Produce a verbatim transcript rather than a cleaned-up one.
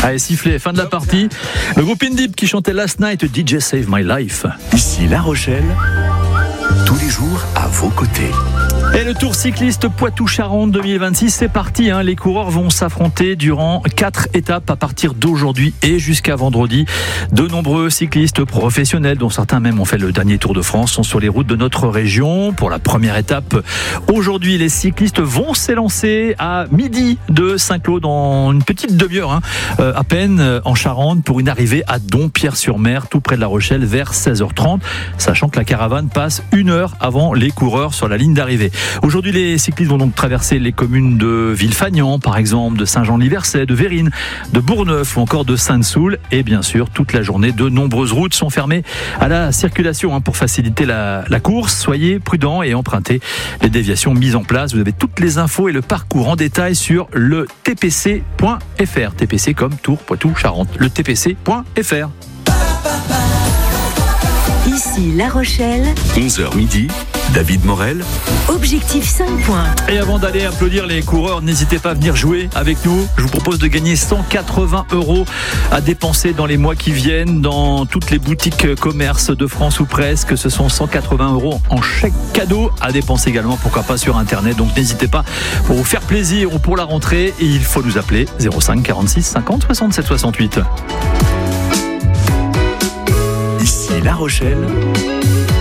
Allez, sifflet, fin de la partie. Le groupe Indip qui chantait Last Night, D J Save My Life. Ici La Rochelle, tous les jours à vos côtés. Et le Tour cycliste Poitou-Charentes deux mille vingt-six, c'est parti. Hein. Les coureurs vont s'affronter durant quatre étapes à partir d'aujourd'hui et jusqu'à vendredi. De nombreux cyclistes professionnels, dont certains même ont fait le dernier Tour de France, sont sur les routes de notre région. Pour la première étape, aujourd'hui, les cyclistes vont s'élancer à midi de Saint-Claude dans une petite demi-heure, hein, euh, à peine en Charente, pour une arrivée à Dompierre-sur-Mer, tout près de La Rochelle, vers seize heures trente, sachant que la caravane passe une heure avant les coureurs sur la ligne d'arrivée. Aujourd'hui, les cyclistes vont donc traverser les communes de Villefagnan, par exemple, de Saint-Jean-de-Liversay, de Vérines, de Bourgneuf ou encore de Sainte-Soule. Et bien sûr, toute la journée, de nombreuses routes sont fermées à la circulation hein, pour faciliter la, la course. Soyez prudents et empruntez les déviations mises en place. Vous avez toutes les infos et le parcours en détail sur le t p c point f r. T P C comme Tours, Poitou, Charentes. Le t p c point f r. Ici La Rochelle. onze heures midi, David Morel. Objectif cinq points. Et avant d'aller applaudir les coureurs, n'hésitez pas à venir jouer avec nous. Je vous propose de gagner cent quatre-vingts euros à dépenser dans les mois qui viennent dans toutes les boutiques commerce de France ou presque. Ce sont cent quatre-vingts euros en chèque cadeau à dépenser également, pourquoi pas sur Internet. Donc n'hésitez pas, pour vous faire plaisir ou pour la rentrée, il faut nous appeler zéro cinq quarante-six cinquante soixante-sept soixante-huit. Ici La Rochelle,